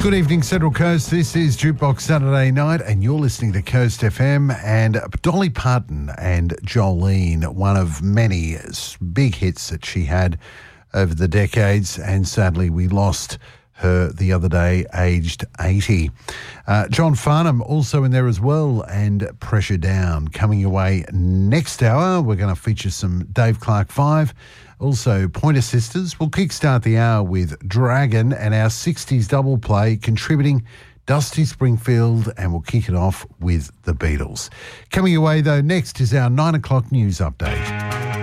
Good evening, Central Coast. This is Jukebox Saturday Night, and you're listening to Coast FM. And Dolly Parton and Jolene, one of many big hits that she had over the decades, and sadly we lost her the other day, aged 80. John Farnham also in there as well, and Pressure Down. Coming away next hour, we're going to feature some Dave Clark 5. Also, Pointer Sisters. We'll kickstart the hour with Dragon and our 60s double play, contributing Dusty Springfield, and we'll kick it off with the Beatles. Coming away, though, next is our 9 o'clock news update.